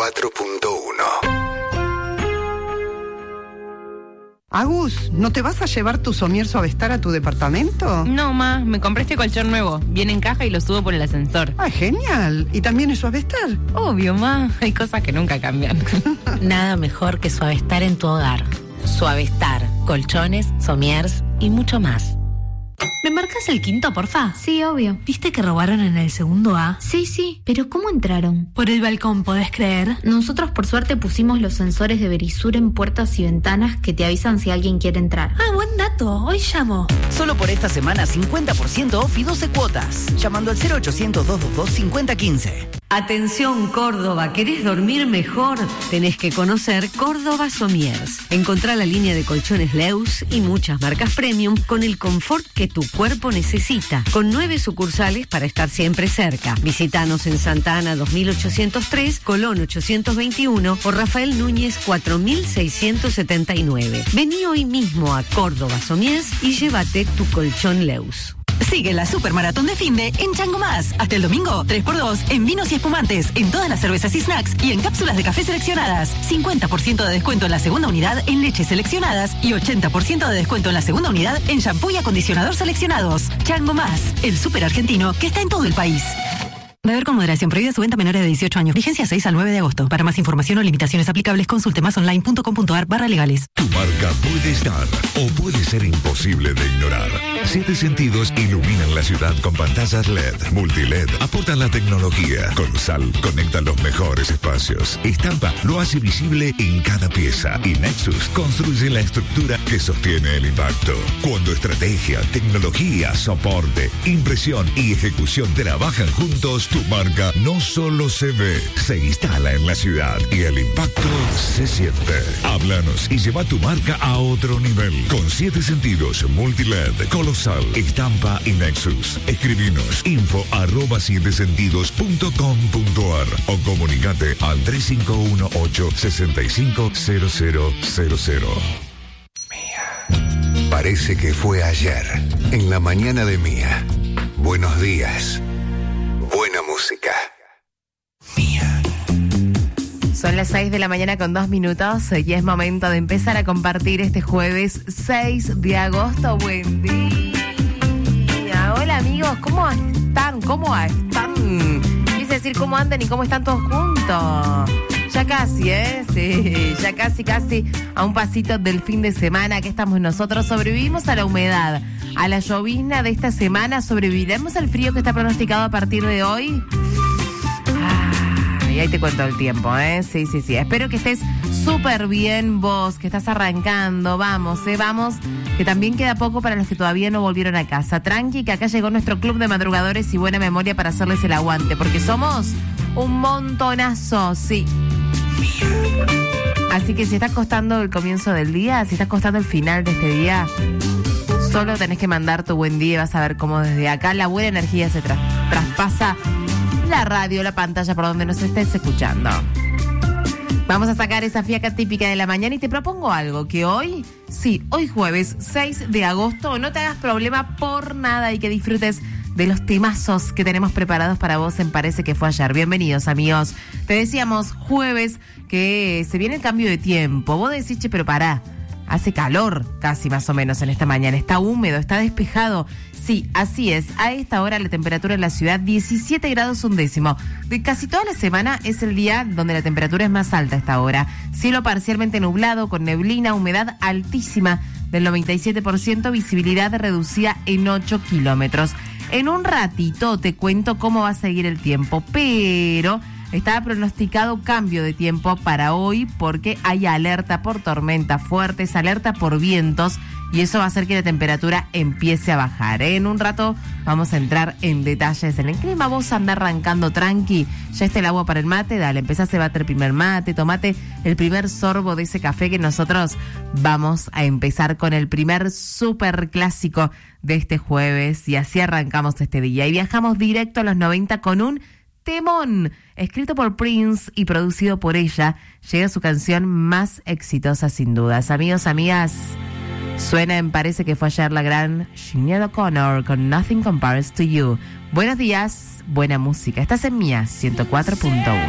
104.1. Agus, ¿no te vas a llevar tu Somier Suavestar a tu departamento? No, ma, me compré este colchón nuevo. Viene en caja y lo subo por el ascensor. Ah, genial. ¿Y también es Suavestar? Obvio, ma. Hay cosas que nunca cambian. Nada mejor que Suavestar en tu hogar. Suavestar, colchones, somiers y mucho más. ¿Me marcas el quinto, porfa? Sí, obvio. ¿Viste que robaron en el segundo A? Sí, pero ¿cómo entraron? Por el balcón, ¿podés creer? Nosotros por suerte pusimos los sensores de Verisur en puertas y ventanas que te avisan si alguien quiere entrar. Ah, buen dato. Hoy llamo. Solo por esta semana 50% off y 12 cuotas. Llamando al 0800-222-5015. Atención Córdoba, ¿querés dormir mejor? Tenés que conocer Córdoba Somiers. Encontrá la línea de colchones Leus y muchas marcas premium con el confort que tu cuerpo necesita. Con 9 sucursales para estar siempre cerca. Visítanos en Santa Ana 2803, Colón 821 o Rafael Núñez 4679. Vení hoy mismo a Córdoba Somiers y llévate tu colchón Leus. Sigue la Supermaratón de Finde en Chango Más. Hasta el domingo, 3x2 en vinos y espumantes, en todas las cervezas y snacks y en cápsulas de café seleccionadas. 50% de descuento en la segunda unidad en leches seleccionadas y 80% de descuento en la segunda unidad en shampoo y acondicionador seleccionados. Chango Más, el súper argentino que está en todo el país. Beber con moderación. Prohibida su venta a menores de 18 años. Vigencia 6 al 9 de agosto. Para más información o limitaciones aplicables, consulte masonline.com.ar/legales. Tu marca puede estar o puede ser imposible de ignorar. 7 Sentidos iluminan la ciudad con pantallas LED, multiled, aportan la tecnología. Colosal conecta los mejores espacios. Estampa lo hace visible en cada pieza. Y Nexus construye la estructura que sostiene el impacto. Cuando estrategia, tecnología, soporte, impresión y ejecución trabajan juntos, tu marca no solo se ve, se instala en la ciudad y el impacto se siente. Háblanos y lleva tu marca a otro nivel. Con 7 Sentidos, multiled, Colosal, Estampa y Nexus. Escribinos info@7sentidos.com.ar o comunicate al 3518-650000. Parece que fue ayer, en la mañana de Mía. Buenos días. Buena música. Mía. Son las 6 de la mañana con 2 minutos y es momento de empezar a compartir este jueves 6 de agosto. Buen día. Hola amigos, ¿cómo están? ¿Cómo están? Quise decir cómo andan y cómo están todos juntos. Ya casi, sí, ya casi a un pasito del fin de semana. Aquí estamos nosotros, sobrevivimos a la humedad, a la llovizna de esta semana, sobreviviremos al frío que está pronosticado a partir de hoy. Y ahí te cuento el tiempo, Sí. Espero que estés súper bien vos, que estás arrancando. Vamos, que también queda poco para los que todavía no volvieron a casa. Tranqui, que acá llegó nuestro club de madrugadores y buena memoria para hacerles el aguante, porque somos un montonazo, sí. Así que si estás costando el comienzo del día, si estás costando el final de este día, solo tenés que mandar tu buen día y vas a ver cómo desde acá la buena energía se traspasa la radio, la pantalla, por donde nos estés escuchando. Vamos a sacar esa fiaca típica de la mañana y te propongo algo, que hoy jueves 6 de agosto, no te hagas problema por nada y que disfrutes de los temazos que tenemos preparados para vos en Parece que fue ayer. Bienvenidos, amigos. Te decíamos jueves que se viene el cambio de tiempo. Vos decís, pero pará, hace calor casi más o menos en esta mañana. Está húmedo, está despejado. Sí, así es. A esta hora la temperatura en la ciudad 17 grados 1 décimo. De casi toda la semana es el día donde la temperatura es más alta a esta hora. Cielo parcialmente nublado, con neblina, humedad altísima del 97%, visibilidad reducida en 8 kilómetros. En un ratito te cuento cómo va a seguir el tiempo, pero estaba pronosticado cambio de tiempo para hoy porque hay alerta por tormentas fuertes, alerta por vientos y eso va a hacer que la temperatura empiece a bajar. En un rato vamos a entrar en detalles en el clima. Vos andá arrancando tranqui, ya está el agua para el mate, dale, empezás a bater el primer mate, tomate el primer sorbo de ese café que nosotros vamos a empezar con el primer súper clásico de este jueves y así arrancamos este día y viajamos directo a los 90 con un temón, escrito por Prince y producido por ella. Llega su canción más exitosa sin dudas. Amigos, amigas, suena en Parece que fue ayer la gran Sinéad O'Connor con Nothing Compares to You. Buenos días, buena música. Estás en Mía 104.1.